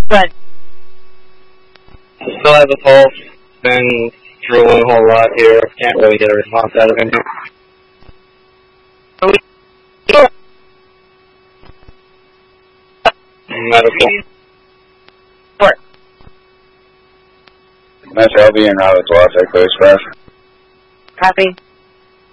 Good. Still have a pulse. Been drooling a whole lot here. Can't really get a response out of him. Medical. Metro, I'll be in route to Los Echo Express. Copy.